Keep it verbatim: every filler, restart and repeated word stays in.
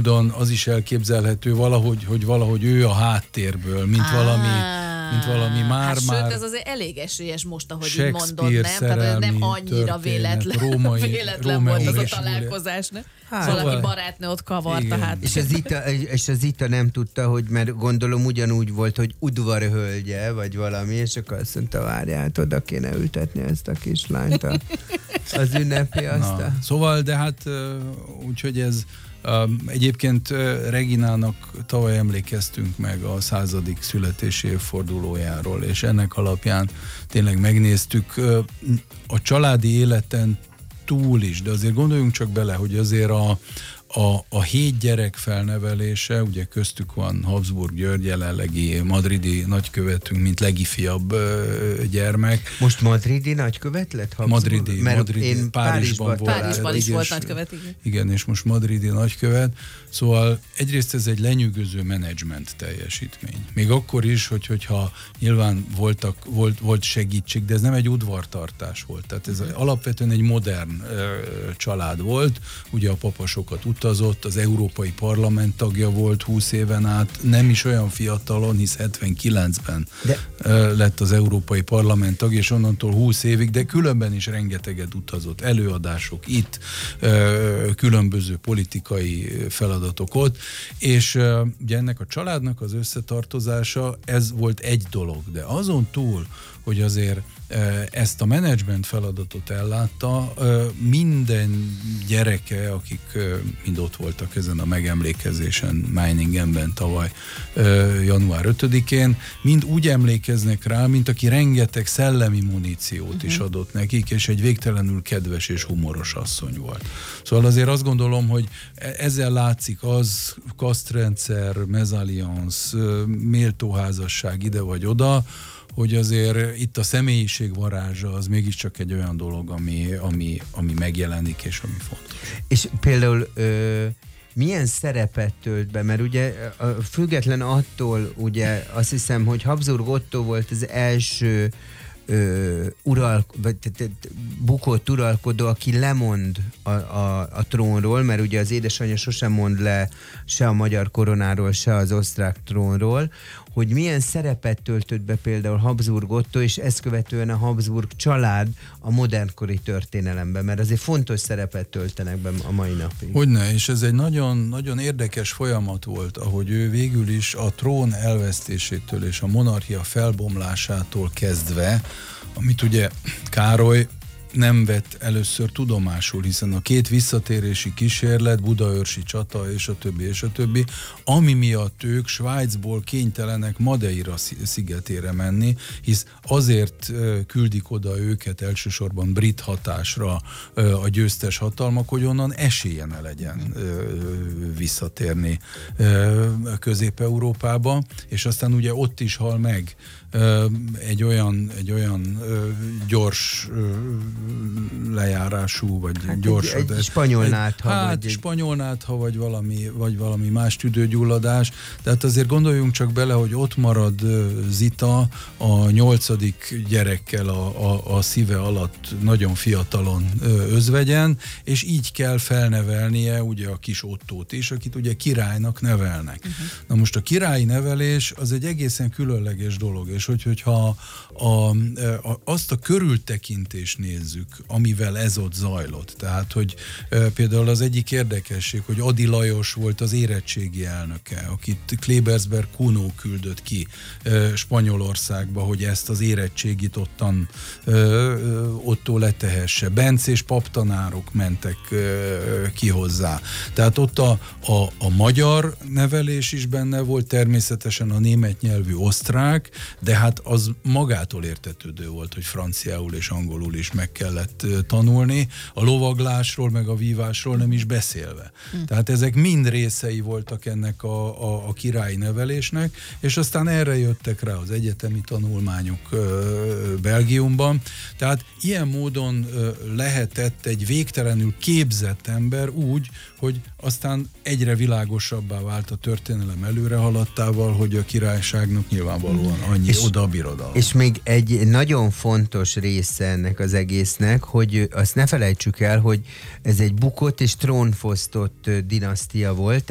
módon az is elképzelhető valahogy, hogy valahogy ő a háttérből, mint ah. valami mint valami már-már... Hát már, sőt, ez azért elég esélyes most, ahogy így mondod, nem? Tehát nem annyira véletlen, római, véletlen római volt az a találkozás, nem? Hát, valaki szóval, barátnő ott kavarta hát. És az, Ita, és az Ita nem tudta, hogy mert gondolom ugyanúgy volt, hogy udvarhölgye, vagy valami, és akkor azt mondta, várját, oda kéne ültetni ezt a kislányt az ünnepi asztal. Szóval, de hát úgyhogy ez egyébként Reginának tavaly emlékeztünk meg a századik születési évfordulójáról, és ennek alapján tényleg megnéztük a családi életen túl is, de azért gondoljunk csak bele, hogy azért a A, a hét gyerek felnevelése, ugye köztük van Habsburg György, jelenlegi madridi nagykövetünk, mint legifjabb ö, gyermek. Most madridi nagykövet lett Habsburg? Madridi, Mert madridi én Párizsban, Párizsban volt. Párizsban is volt nagykövet, igen. Igen, és most madridi nagykövet. Szóval egyrészt ez egy lenyűgöző menedzsment teljesítmény. Még akkor is, hogy, hogyha nyilván voltak, volt, volt segítség, de ez nem egy udvartartás volt. Tehát ez alapvetően egy modern ö, család volt. Ugye a papa sokat utazott, az Európai Parlament tagja volt húsz éven át, nem is olyan fiatalon, hisz hetvenkilencben de... lett az Európai Parlament tagja, és onnantól húsz évig, de különben is rengeteget utazott, előadások itt, különböző politikai feladatok ott, és ugye ennek a családnak az összetartozása, ez volt egy dolog, de azon túl, hogy azért ezt a menedzsment feladatot ellátta, minden gyereke, akik mind ott voltak ezen a megemlékezésen Meiningenben tavaly január ötödikén, mind úgy emlékeznek rá, mint aki rengeteg szellemi muníciót uh-huh. is adott nekik, és egy végtelenül kedves és humoros asszony volt. Szóval azért azt gondolom, hogy ezzel látszik az, kasztrendszer, mezaliansz, méltóházasság ide vagy oda, hogy azért itt a személyiség varázsa az mégiscsak egy olyan dolog, ami, ami, ami megjelenik, és ami fontos. És például ö, milyen szerepet tölt be? Mert ugye független attól, ugye azt hiszem, hogy Habsburg Otto volt az első ö, ural, vagy, bukott uralkodó, aki lemond a, a, a trónról, mert ugye az édesanyja sosem mond le se a magyar koronáról, se az osztrák trónról, hogy milyen szerepet töltött be például Habsburg Otto, és ezt követően a Habsburg család a modernkori történelemben, mert azért fontos szerepet töltenek be a mai napig. Hogyne, és ez egy nagyon, nagyon érdekes folyamat volt, ahogy ő végül is a trón elvesztésétől és a monarchia felbomlásától kezdve, amit ugye Károly nem vett először tudomásul, hiszen a két visszatérési kísérlet, Budaörsi csata és a többi, és a többi, ami miatt ők Svájcból kénytelenek Madeira szigetére menni, hisz azért küldik oda őket elsősorban brit hatásra a győztes hatalmak, hogy onnan esélye ne legyen visszatérni Közép-Európába, és aztán ugye ott is hal meg egy olyan, egy olyan gyors lejárású, vagy hát gyors... Egy, egy spanyolnátha. Hát vagy spanyolnátha, vagy valami, vagy valami más tüdőgyulladás. Tehát azért gondoljunk csak bele, hogy ott marad Zita a nyolcadik gyerekkel a, a, a szíve alatt nagyon fiatalon özvegyen, és így kell felnevelnie ugye a kis Ottót is, akit ugye királynak nevelnek. Uh-huh. Na most a királyi nevelés az egy egészen különleges dolog, és hogy, hogyha a, a, azt a körültekintést nézzük, amivel ez ott zajlott. Tehát, hogy e, például az egyik érdekesség, hogy Ady Lajos volt az érettségi elnöke, akit Klebersberg Kuno küldött ki e, Spanyolországba, hogy ezt az érettségit ottan e, ottól letehesse. Benc és paptanárok mentek e, ki hozzá. Tehát ott a, a, a magyar nevelés is benne volt, természetesen a német nyelvű osztrák, de hát az magától értetődő volt, hogy franciául és angolul is meg kellett tanulni, a lovaglásról meg a vívásról nem is beszélve. Hm. Tehát ezek mind részei voltak ennek a, a, a királyi nevelésnek, és aztán erre jöttek rá az egyetemi tanulmányok ö, Belgiumban. Tehát ilyen módon ö, lehetett egy végtelenül képzett ember úgy, hogy aztán egyre világosabbá vált a történelem előre haladtával, hogy a királyságnak nyilvánvalóan annyi és, oda a birodalom. És még egy nagyon fontos része ennek az egésznek, hogy azt ne felejtsük el, hogy ez egy bukott és trónfosztott dinasztia volt,